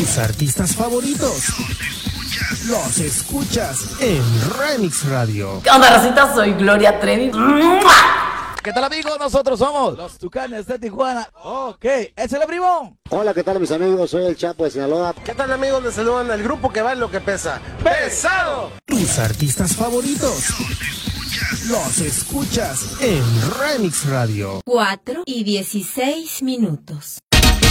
Tus artistas favoritos los escuchas en Remix Radio. ¿Qué onda, racita? Soy Gloria Trevi. ¿Qué tal, amigos? Nosotros somos los Tucanes de Tijuana. Ok, ¿es el primo? Hola, ¿qué tal, mis amigos? Soy el Chapo de Sinaloa. ¿Qué tal, amigos? Les saludan el grupo que vale lo que pesa. ¡Pesado! Tus artistas favoritos los escuchas en Remix Radio. 4:16.